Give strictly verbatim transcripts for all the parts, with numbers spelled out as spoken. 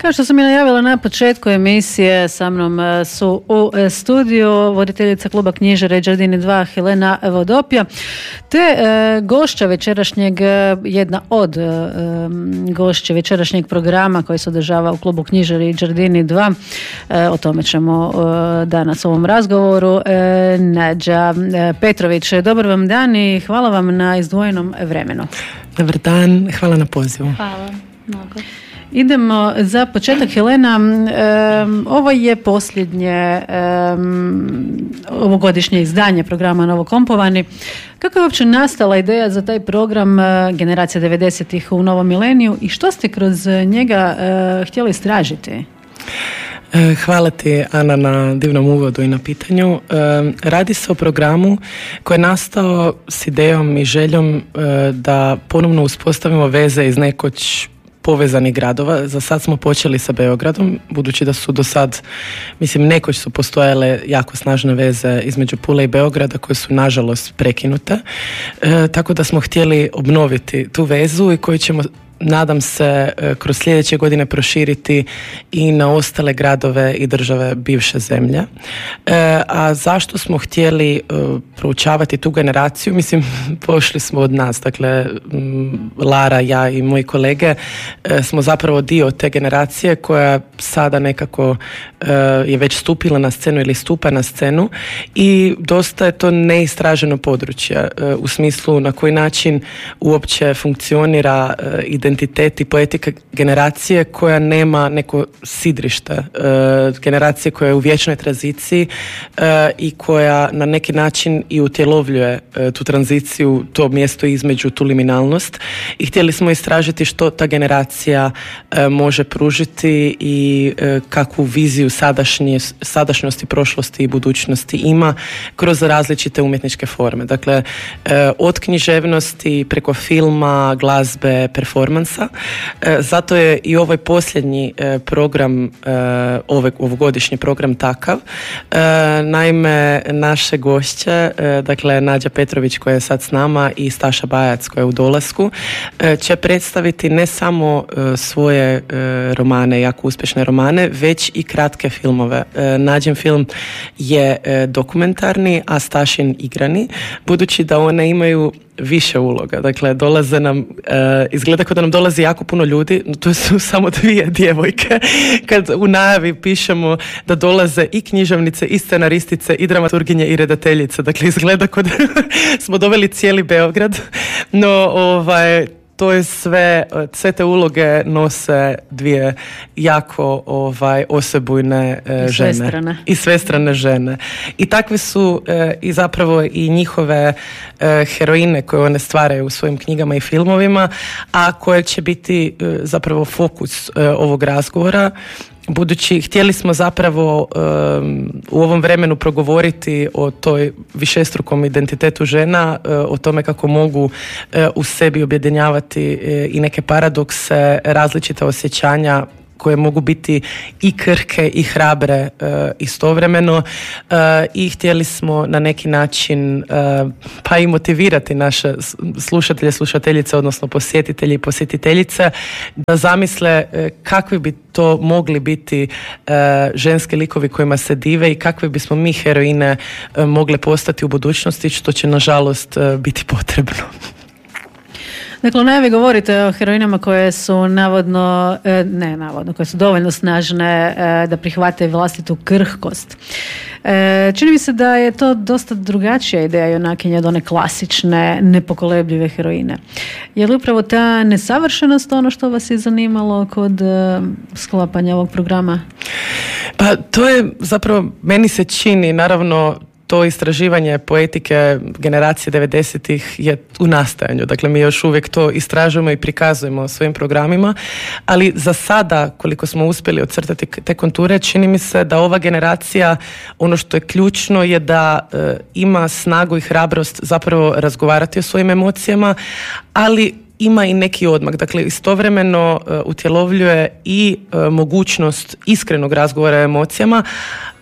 Kao što sam je najavila na početku emisije, sa mnom su u studiju voditeljica kluba knjižara i Đardini dva Helena Vodopja, te e, gošća večerašnjeg, jedna od e, gošća večerašnjeg programa koji se održava u klubu knjižara i Đardini dva. E, o tome ćemo e, danas u ovom razgovoru. E, Nađa Petrović, dobar vam dan i hvala vam na izdvojenom vremenu. Dobar dan, hvala na pozivu. Hvala mnogo. Idemo za početak, Helena. Um, ovo je posljednje um, ovogodišnje izdanje programa Novokompovani. Kako je uopće nastala ideja za taj program uh, Generacija devedesetih u novom mileniju i što ste kroz njega uh, htjeli istražiti? Hvala ti, Ana, na divnom uvodu i na pitanju. Radi se o programu koji je nastao s idejom i željom da ponovno uspostavimo veze iz nekoć povezanih gradova. Za sad smo počeli sa Beogradom, budući da su do sad, mislim, nekoć su postojale jako snažne veze između Pule i Beograda koje su nažalost prekinute. E, tako da smo htjeli obnoviti tu vezu i koju ćemo, nadam se, kroz sljedeće godine proširiti i na ostale gradove i države bivše zemlje. E, a zašto smo htjeli uh, proučavati tu generaciju? Mislim, pošli smo od nas, dakle, m, Lara, ja i moji kolege e, smo zapravo dio te generacije koja sada nekako e, je već stupila na scenu ili stupa na scenu i dosta je to neistraženo područje e, u smislu na koji način uopće funkcionira e, identitet i poetika generacije koja nema neko sidrište, e, generacije koja je u vječnoj tranziciji e, i koja na neki način i utjelovljuje e, tu tranziciju, to mjesto između, tu liminalnost, i htjeli smo istražiti što ta generacija e, može pružiti i e, kakvu viziju sadašnje, sadašnjosti, prošlosti i budućnosti ima kroz različite umjetničke forme. Dakle, e, od književnosti preko filma, glazbe, performansa. E, zato je i ovaj posljednji e, program, e, ovaj, ovogodišnji program takav. E, naime, naše gošće, e, dakle Nađa Petrović koja je sad s nama i Staša Bajac koja je u dolasku, e, će predstaviti ne samo e, svoje e, romane, jako uspješne romane, već i kratke filmove. E, Nađin film je e, dokumentarni, a Stašin igrani, budući da one imaju više uloga. Dakle, dolaze nam, uh, izgleda kao da nam dolazi jako puno ljudi, no to su samo dvije djevojke. Kad u najavi pišemo da dolaze i književnice, i scenaristice, i dramaturginje, i redateljice. Dakle, izgleda kao da smo doveli cijeli Beograd. No, ovaj, to je sve, sve te uloge nose dvije jako ovaj, osebujne e, I žene. svestrane. I svestrane žene. I takve su e, i zapravo i njihove e, heroine koje one stvaraju u svojim knjigama i filmovima, a koje će biti e, zapravo fokus e, ovog razgovora. Budući htjeli smo zapravo um, u ovom vremenu progovoriti o toj višestrukom identitetu žena, uh, o tome kako mogu uh, u sebi objedinjavati uh, i neke paradokse, različita osjećanja koje mogu biti i krhke i hrabre uh, istovremeno, uh, i htjeli smo na neki način uh, pa i motivirati naše slušatelje, slušateljice, odnosno posjetitelji i posjetiteljice da zamisle uh, kakvi bi to mogli biti uh, ženski likovi kojima se dive i kakve bismo mi heroine uh, mogle postati u budućnosti, što će nažalost uh, biti potrebno. Dakle, najavi govorite o heroinama koje su navodno, ne navodno, koje su dovoljno snažne da prihvate vlastitu krhkost. Čini mi se da je to dosta drugačija ideja junakinje od one klasične, nepokolebljive heroine. Je li upravo ta nesavršenost ono što vas je zanimalo kod sklapanja ovog programa? Pa to je zapravo, meni se čini, naravno, to istraživanje poetike generacije devedesetih je u nastajanju. Dakle, mi još uvijek to istražujemo i prikazujemo svojim programima, ali za sada, koliko smo uspjeli ocrtati te konture, čini mi se da ova generacija, ono što je ključno je da e, ima snagu i hrabrost zapravo razgovarati o svojim emocijama, ali ima i neki odmak. Dakle, istovremeno uh, utjelovljuje i uh, mogućnost iskrenog razgovora o emocijama,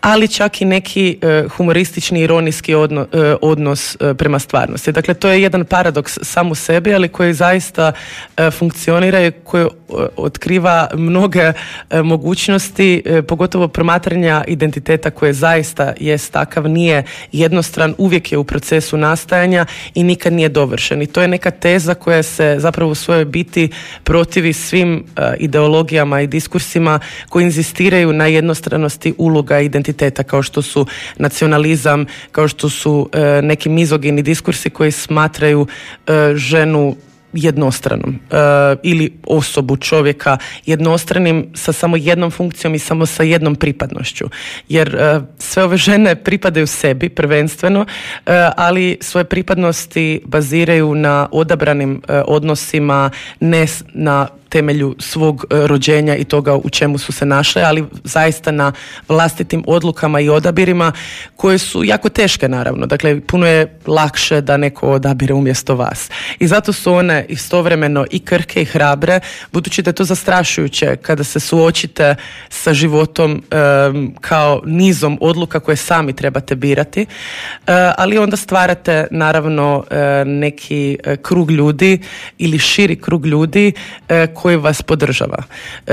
ali čak i neki uh, humoristični, ironijski odno, uh, odnos uh, prema stvarnosti. Dakle, to je jedan paradoks sam u sebi, ali koji zaista uh, funkcionira i koji uh, otkriva mnoge uh, mogućnosti, uh, pogotovo promatranja identiteta koje zaista jest takav, nije jednostran, uvijek je u procesu nastajanja i nikad nije dovršen. I to je neka teza koja se zapravo u svojoj biti protivi svim uh, ideologijama i diskursima koji inzistiraju na jednostranosti uloga identiteta, kao što su nacionalizam, kao što su uh, neki mizogini diskursi koji smatraju uh, ženu jednostranom uh, ili osobu čovjeka jednostranim sa samo jednom funkcijom i samo sa jednom pripadnošću. Jer uh, sve ove žene pripadaju sebi prvenstveno, uh, ali svoje pripadnosti baziraju na odabranim uh, odnosima, ne na temelju svog rođenja i toga u čemu su se našle, ali zaista na vlastitim odlukama i odabirima koje su jako teške, naravno. Dakle, puno je lakše da neko odabire umjesto vas. I zato su one istovremeno i krhke i hrabre, budući da je to zastrašujuće kada se suočite sa životom um, kao nizom odluka koje sami trebate birati, uh, ali onda stvarate naravno uh, neki uh, krug ljudi ili širi krug ljudi uh, koji vas podržava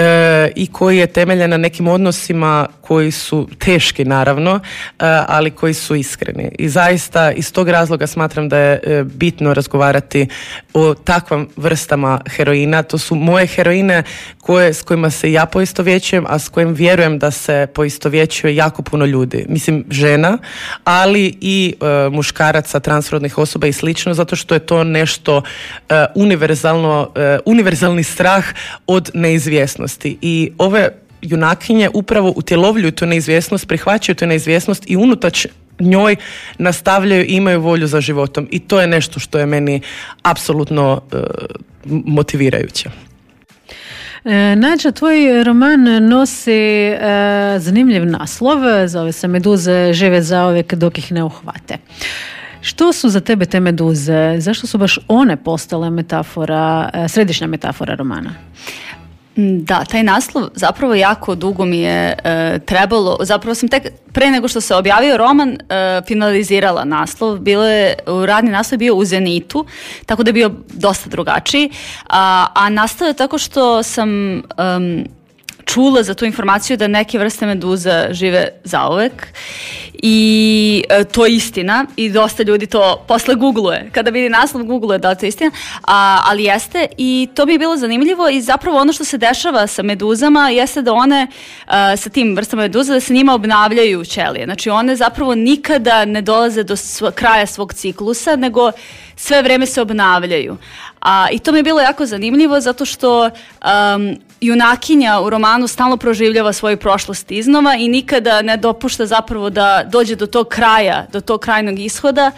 e, i koji je temeljen na nekim odnosima koji su teški, naravno, e, ali koji su iskreni. I zaista iz tog razloga smatram da je e, bitno razgovarati o takvim vrstama heroina. To su moje heroine koje, s kojima se ja poistovjećujem, a s kojim vjerujem da se poistovjećuje jako puno ljudi. Mislim, žena, ali i e, muškaraca, transrodnih osoba i slično, zato što je to nešto e, univerzalno, e, univerzalni strah od neizvjesnosti. I ove junakinje upravo utjelovljuju tu neizvjesnost, prihvaćaju tu neizvjesnost i unutač njoj nastavljaju i imaju volju za životom. I to je nešto što je meni apsolutno uh, motivirajuće. E, Nađa, tvoj roman nosi e, zanimljiv naslov, zove se Meduze žive zauvijek dok ih ne uhvate. Što su za tebe te meduze? Zašto su baš one postale metafora, središnja metafora romana? Da, taj naslov zapravo jako dugo mi je e, trebalo, zapravo sam tek pre nego što se objavio roman e, finalizirala naslov, bilo je, radni naslov je bio u Zenitu, tako da je bio dosta drugačiji, a, a nastao je tako što sam um, čula za tu informaciju da neke vrste meduza žive zauvek i e, to je istina i dosta ljudi to posle googluje. Kada vidi naslov googluje da li to je istina, a, ali jeste i to mi je bilo zanimljivo i zapravo ono što se dešava sa meduzama jeste da one a, sa tim vrstama meduza da se njima obnavljaju ćelije. Znači one zapravo nikada ne dolaze do svo, kraja svog ciklusa, nego sve vreme se obnavljaju. A, I to mi je bilo jako zanimljivo zato što um, junakinja u romanu stalno proživljava svoju prošlost iznova i nikada ne dopušta zapravo da dođe do tog kraja, do tog krajnog ishoda.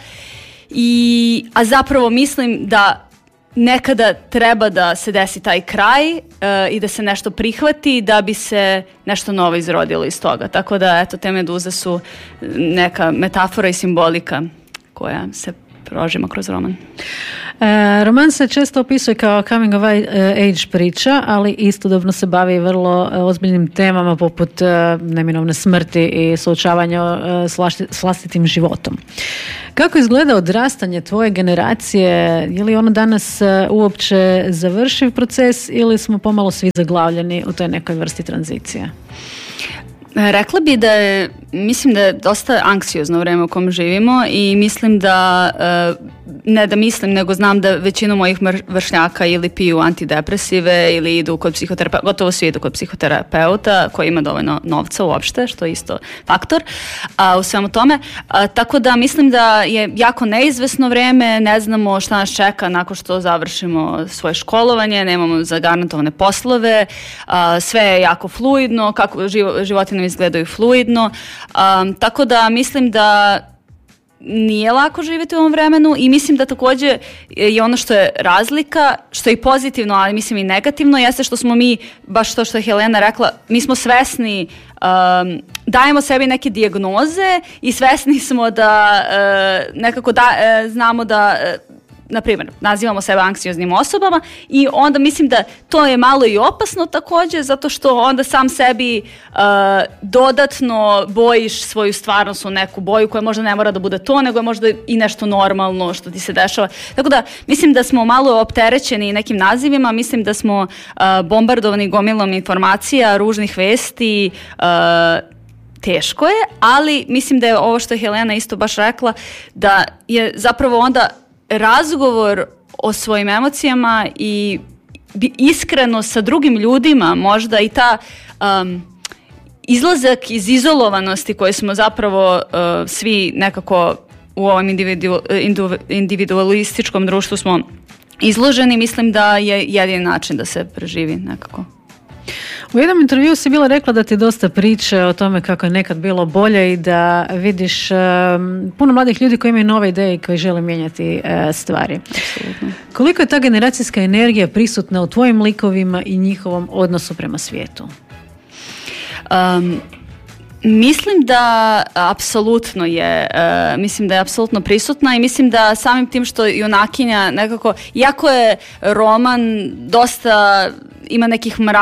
I, a zapravo mislim da nekada treba da se desi taj kraj uh, i da se nešto prihvati da bi se nešto novo izrodilo iz toga. Tako da, eto, te meduze su neka metafora i simbolika koja se prožima kroz roman. E, roman se često opisuje kao coming of age priča, ali istodobno se bavi vrlo ozbiljnim temama poput e, neminovne smrti i suočavanja e, s, lašti, s vlastitim životom. Kako izgleda odrastanje tvoje generacije? Je li ono danas e, uopće završiv proces ili smo pomalo svi zaglavljeni u toj nekoj vrsti tranzicije? Rekla bi da je, mislim da je dosta anksiozno vreme u kom živimo i mislim da, ne da mislim, nego znam da većinu mojih vršnjaka ili piju antidepresive ili idu kod psihoterapeuta, gotovo svi idu kod psihoterapeuta koji ima dovoljno novca uopšte, što je isto faktor a, u svemu tome. A, tako da mislim da je jako neizvesno vreme, ne znamo šta nas čeka nakon što završimo svoje školovanje, nemamo zagarantovane poslove, a, sve je jako fluidno, kako živo, životi nam izgledaju fluidno, um, tako da mislim da nije lako živjeti u ovom vremenu i mislim da također je ono što je razlika, što je i pozitivno, ali mislim i negativno, jeste što smo mi, baš to što je Helena rekla, mi smo svesni, um, dajemo sebi neke dijagnoze i svesni smo da uh, nekako da, uh, znamo da uh, na primjer, nazivamo sebe anksioznim osobama i onda mislim da to je malo i opasno također, zato što onda sam sebi uh, dodatno bojiš svoju stvarnost u neku boju koja možda ne mora da bude to, nego je možda i nešto normalno što ti se dešava. Tako da mislim da smo malo opterećeni nekim nazivima, mislim da smo uh, bombardovani gomilom informacija, ružnih vesti, uh, teško je, ali mislim da je ovo što je Helena isto baš rekla, da je zapravo onda razgovor o svojim emocijama i iskreno sa drugim ljudima, možda i ta um, izlazak iz izolovanosti koje smo zapravo uh, svi nekako u ovom individu, individualističkom društvu smo izloženi, mislim da je jedini način da se preživi nekako. U jednom intervjuu si bila rekla da ti dosta priče o tome kako je nekad bilo bolje i da vidiš um, puno mladih ljudi koji imaju nove ideje i koji žele mijenjati uh, stvari. Absolutno. Koliko je ta generacijska energija prisutna u tvojim likovima i njihovom odnosu prema svijetu? Um, Mislim da apsolutno je, uh, mislim da je apsolutno prisutna i mislim da samim tim što junakinja nekako, iako je roman dosta, ima nekih mra